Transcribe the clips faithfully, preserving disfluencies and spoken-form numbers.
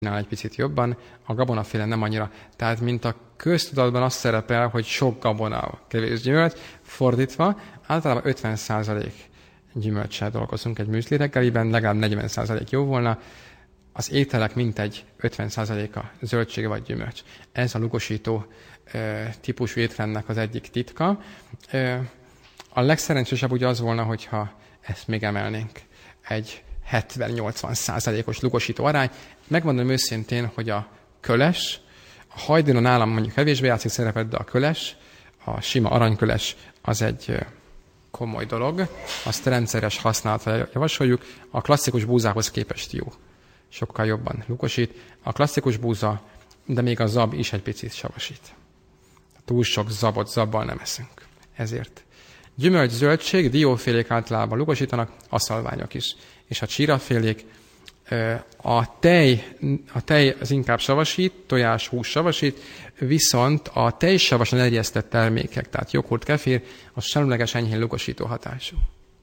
egy picit jobban, a gabonaféle nem annyira. Tehát, mint a köztudatban az szerepel, hogy sok gabona, kevés gyümölcs, fordítva, általában ötven százalék gyümölccsel dolgozunk egy műszli reggeliben, legalább negyven százalék jó volna, az ételek mintegy ötven százaléka zöldség vagy gyümölcs. Ez a lugosító e, típusú étrendnek az egyik titka. E, a legszerencsésebb ugye az volna, hogyha ezt még emelnénk. Egy hetven-nyolcvan százalékos lugosító arány. Megmondom őszintén, hogy a köles, a hajdina nálam mondjuk kevésbé játszik szerepet, de a köles, a sima aranyköles az egy komoly dolog. Azt rendszeres használatra javasoljuk. A klasszikus búzához képest jó. Sokkal jobban lugosít. A klasszikus búza, de még a zab is egy picit savasít. Túl sok zabot zabbal nem eszünk. Ezért. Gyümölcs, zöldség, diófélék általában lugosítanak, aszalványok is. És a csírafélék, a tej, a tej az inkább savasít, tojás, hús savasít, viszont a tejsavasan erjesztett termékek, tehát joghurt, kefir, az semleges enyhén lugosító hatású.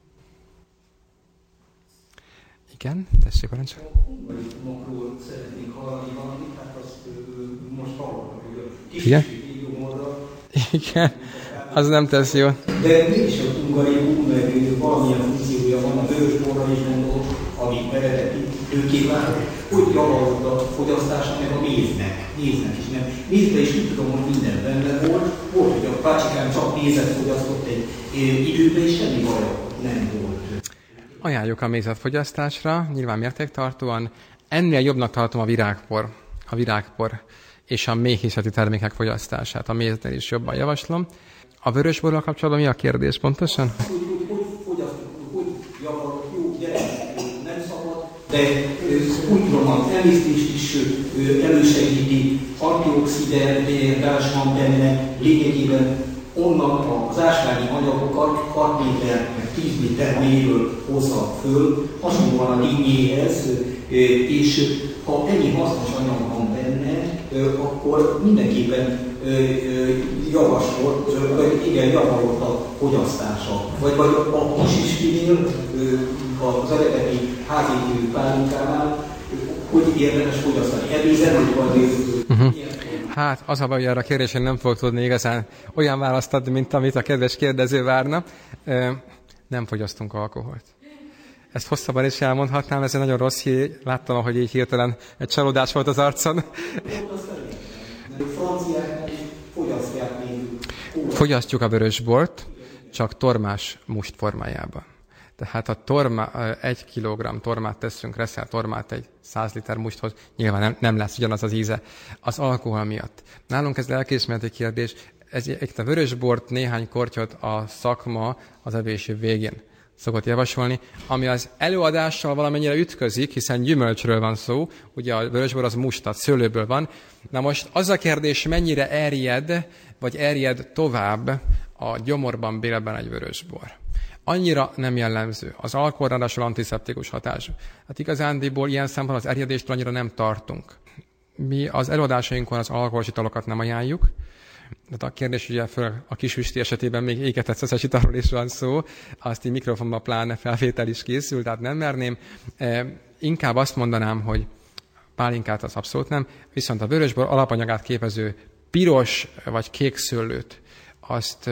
Igen, tessék parancsolni. A hungarikumokról szeretnék hallani valamit, hát azt most hallottam, hogy a kis gyomorra. Igen, az nem tesz jó. De mégis a hungarikum, meg valamilyen funkciója van a vörösborra is gondolok, ami eredeti tőkévállal, hogy javalott a fogyasztása, meg a méznek, méznek is nem. Mézben is úgy tudom, hogy minden benne volt, volt, hogy a bácsikám csak mézet fogyasztott egy időben, és semmi baja nem volt. Ajánljuk a mézet fogyasztásra, nyilván mértéktartóan. Ennél jobbnak tartom a virágpor, a virágpor és a méhészeti termékek fogyasztását. A méznél is jobban javaslom. A vörösborral kapcsolatban mi a kérdés pontosan? Hogy, hogy, hogy fogyasztunk, hogy javarok, jó, gyerek, nem szabad, de úgy tudom, az emésztést is elősegíti, antioxidáns van benne, lényegében onnan az ásványi anyagokat hat méter, tíz méter mélyről hozza föl, hasonlóan a dinnyéhez, és ha ennyi hasznos anyag van benne, akkor mindenképpen javasolt, vagy igen, javarolt a fogyasztása. Vagy, vagy a kisiskinél, az eredeti házi pálinkánál, hogy érdemes fogyasztani. Ebézen, vagy uh-huh. Hát az a baj, hogy arra a kérdésre nem fogok tudni igazán olyan választ adni, mint amit a kedves kérdező várna. Nem fogyasztunk alkoholt. Ezt hosszabban is elmondhatnám, ez egy nagyon rossz hír. Láttam, hogy így hirtelen egy csalódás volt az arcon. Fogyasztjuk a vörösbort, csak tormás must formájában. Tehát a torma, egy kilogramm tormát teszünk, reszel tormát egy száz liter musthoz, nyilván nem, nem lesz ugyanaz az íze az alkohol miatt. Nálunk ez lelkiismereti kérdés, ez, egy a vörösbort, néhány kortyot a szakma az evés végén szokott javasolni, ami az előadással valamennyire ütközik, hiszen gyümölcsről van szó, ugye a vörösbor az must, tehát szőlőből van. Na most az a kérdés, mennyire erjed, vagy erjed tovább a gyomorban, bélben egy vörösbor. Annyira nem jellemző. Az alkohol ráadásul antiszeptikus hatású. Hát igazándiból ilyen szempontból az erjedéstől annyira nem tartunk. Mi az előadásainkon az alkoholos italokat nem ajánljuk. De a kérdés ugye föl a kisüsti esetében még égetett szeszes italról is van szó, azt így mikrofonban pláne felvétel is készül, tehát nem merném. E, inkább azt mondanám, hogy pálinkát az abszolút nem, viszont a vörösbor alapanyagát képező piros vagy kék szőlőt, azt,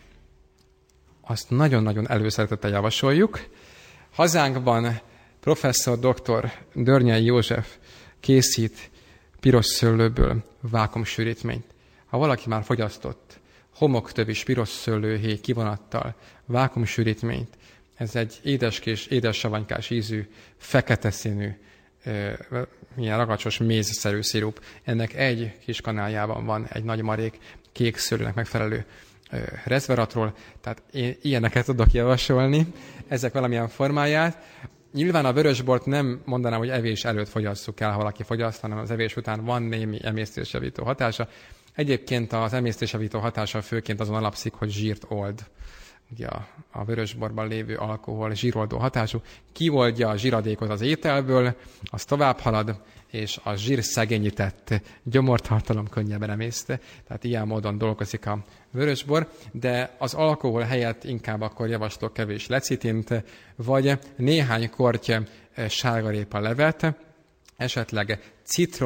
azt nagyon-nagyon előszeretettel javasoljuk. Hazánkban professzor doktor Dörnyei József készít piros szőlőből vákuumsűrítményt. Ha valaki már fogyasztott homoktövis piros szőlőhéj kivonattal vákuumsűrítményt, ez egy édeskés, édes savanykás ízű, fekete színű, e, milyen ragacsos mézszerű szirup. Ennek egy kis kanáljában van egy nagy marék kék szőlőnek megfelelő e, resveratról, tehát én ilyeneket tudok javasolni, ezek valamilyen formáját. Nyilván a vörösbort nem mondanám, hogy evés előtt fogyasszuk el, ha valaki fogyaszt, hanem az evés után van némi emésztésjavító hatása. Egyébként az emésztésjavító hatása főként azon alapszik, hogy zsírt old. Ugye a, a vörösborban lévő alkohol zsíroldó hatású, kioldja a zsíradékot az ételből, az tovább halad, és a zsír szegényített gyomortartalom könnyebben emészte. Tehát ilyen módon dolgozik a vörösbor, de az alkohol helyett inkább akkor javaslok kevés lecitint, vagy néhány korty sárgarépa levet, esetleg citrom